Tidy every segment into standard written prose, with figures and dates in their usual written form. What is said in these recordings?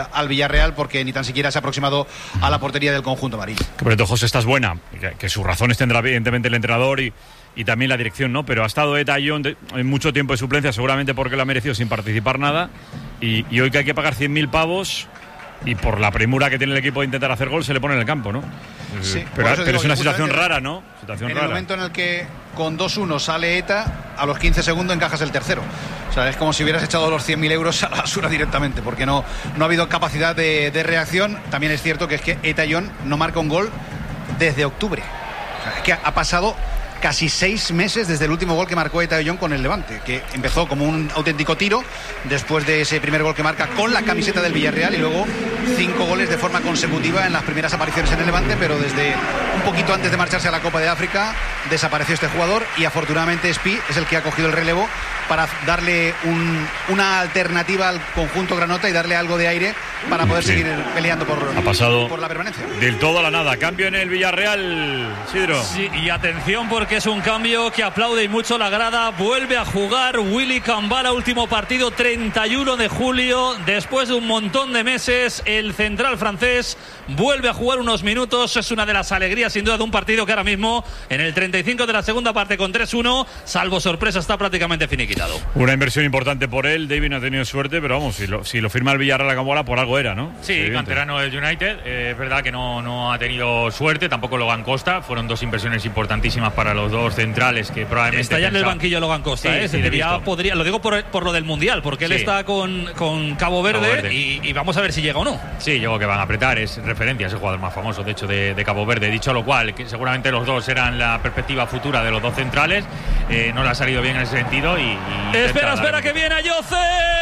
al Villarreal porque ni tan siquiera se ha aproximado a la portería del conjunto amarillo. Pero José, esta es buena, que sus razones tendrá evidentemente el entrenador y también la dirección, ¿no? Pero ha estado Eta Young en mucho tiempo de suplencia, seguramente porque lo ha merecido sin participar nada, y hoy que hay que pagar 100.000 pavos y por la premura que tiene el equipo de intentar hacer gol se le pone en el campo, ¿no? Sí, pero es una situación rara, ¿no? En el momento en el que con 2-1 sale Eta, a los 15 segundos encajas el tercero. O sea, es como si hubieras echado los 100.000 euros a la basura directamente, porque no ha habido capacidad de reacción. También es cierto que es que Eta Young no marca un gol desde octubre. O sea, es que ha pasado casi 6 meses desde el último gol que marcó Eta Young con el Levante, que empezó como un auténtico tiro después de ese primer gol que marca con la camiseta del Villarreal y luego 5 goles de forma consecutiva en las primeras apariciones en el Levante, pero desde un poquito antes de marcharse a la Copa de África desapareció este jugador y afortunadamente Espí es el que ha cogido el relevo para darle una alternativa al conjunto granota y darle algo de aire para poder seguir peleando por la permanencia. Del todo a la nada. Cambio en el Villarreal, Sidro. Sí, y atención porque es un cambio que aplaude y mucho la grada. Vuelve a jugar Willy Cambala, último partido 31 de julio. Después de un montón de meses, el central francés vuelve a jugar unos minutos. Es una de las alegrías sin duda de un partido que ahora mismo en el 35 de la segunda parte con 3-1, salvo sorpresa, está prácticamente finiquitado. Una inversión importante por él. David no ha tenido suerte, pero vamos, si lo firma el Villarreal a Cambala, por algo era, ¿no? Sí, canterano del United. Es verdad que no ha tenido suerte, tampoco Logan Costa. Fueron 2 inversiones importantísimas para los 2 centrales que probablemente está ya en el banquillo Logan Costa, podría, lo digo por lo del Mundial, porque él está con Cabo Verde. Y vamos a ver si llega o no. Sí, yo creo que van a apretar, es referencia, es el jugador más famoso de hecho de Cabo Verde. Dicho lo cual, que seguramente los dos eran la perspectiva futura de los 2 centrales, no le ha salido bien en ese sentido y espera que viene Ayoce,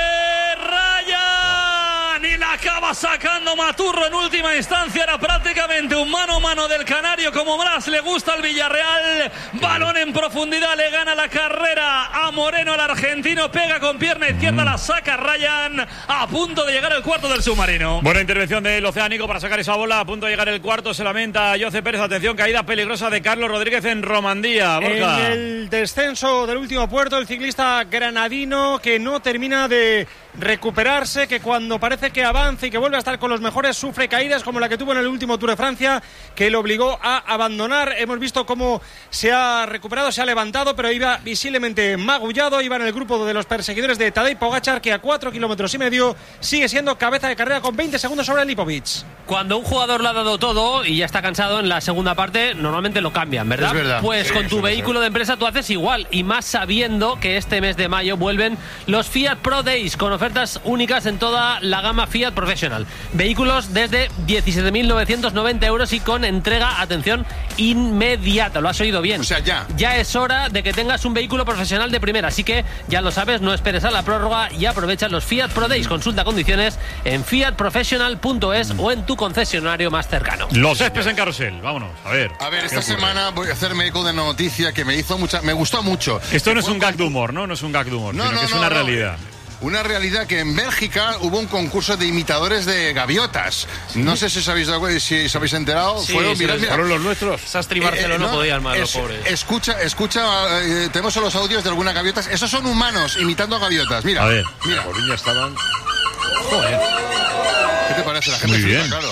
Ryan, y la acaba sacando Maturro en última instancia. Era prácticamente un mano a mano del canario, como más le gusta al Villarreal. Balón en profundidad, le gana la carrera a Moreno, el argentino, pega con pierna izquierda, la saca Ryan, a punto de llegar el cuarto del submarino. Buena intervención del Oceánico para sacar esa bola, a punto de llegar el cuarto, se lamenta Jose Pérez. Atención, caída peligrosa de Carlos Rodríguez en Romandía, Borja. En el descenso del último puerto, el ciclista granadino que no termina de recuperarse, que cuando parece que avanza y que vuelve a estar con los mejores sufre caídas como la que tuvo en el último Tour de Francia, que le obligó a abandonar. Hemos visto cómo se ha recuperado, se ha levantado, pero iba visiblemente magullado. Iba en el grupo de los perseguidores de Tadej Pogačar, que a 4,5 kilómetros sigue siendo cabeza de carrera con 20 segundos sobre Lipovic. Cuando un jugador lo ha dado todo y ya está cansado en la segunda parte, normalmente lo cambian, ¿verdad? Es verdad. Pues con tu vehículo de empresa tú haces igual, y más sabiendo que este mes de mayo vuelven los Fiat Pro Days con ofertas únicas en toda la gama Fiat Professional. Vehículos desde 17.990 euros y con entrega, atención, inmediata. Lo has oído bien. O sea, ya es hora de que tengas un vehículo profesional de primera, así que ya lo sabes, no esperes a la prórroga y aprovecha los Fiat Pro Days. Consulta condiciones en fiatprofessional.es o en tu concesionario más cercano. Los céspedes en carrusel, vámonos, a ver. Esta semana voy a hacerme eco de una noticia que me gustó mucho. Esto no es un gag de humor, ¿no? No es un gag de humor, sino que es una realidad. Una realidad, que en Bélgica hubo un concurso de imitadores de gaviotas. No sé si os habéis enterado. Sí, fueron los nuestros. Sastri Barcelona no podían más, los pobres. Escucha, tenemos los audios de algunas gaviotas. Esos son humanos imitando a gaviotas. Mira, a ver. Mira. Por niña estaban. Joder. ¿Qué te parece? La gente muy bien. Claro.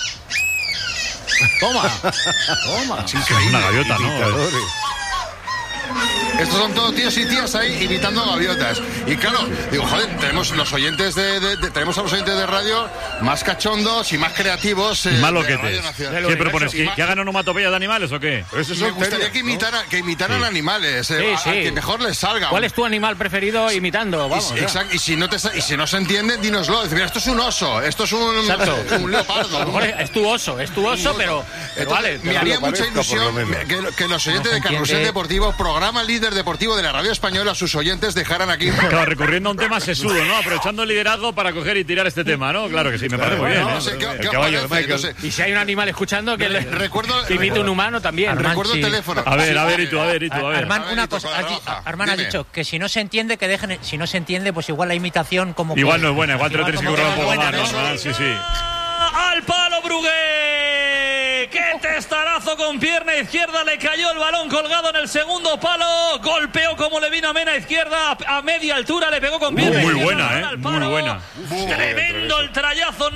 Toma. Sí, es una gaviota, ¿no? Estos son todos tíos y tías ahí imitando a gaviotas. Y claro, digo, joder, tenemos a los oyentes de radio más cachondos y más creativos. Más loquetes. ¿Qué propones? ¿Que hagan onomatopeyas de animales o qué? Me gustaría que imitaran animales. Que mejor les salga. ¿Cuál es tu animal preferido imitando? Vamos, exacto. Y si no se entiende, dínoslo. Mira, esto es un oso, esto es un leopardo. A lo mejor es tu oso, pero vale. Me haría mucha ilusión que los oyentes de Carrusel Deportivo, programa líder deportivo de la radio española, sus oyentes dejaran aquí. Claro, recurriendo a un tema sesudo, ¿no? Aprovechando el liderazgo para coger y tirar este tema, ¿no? Claro que sí, me parece muy bien. No sé, ¿qué parece? Y si hay un animal escuchando que imite un humano también. Recuerdo el teléfono. A ver, y tú. Armand, una cosa. Armand ha dicho que si no se entiende, que dejen. Si no se entiende, pues igual la imitación como. Igual no es buena, igual te lo tienes que currar un poco más, ¿no? Sí. Al palo Brugué. ¡Qué testarazo con pierna izquierda! Le cayó el balón colgado en el segundo palo. Golpeó como le vino a Mena izquierda a media altura. Le pegó con pierna muy izquierda buena, al palo. muy buena. Tremendo el trayazo.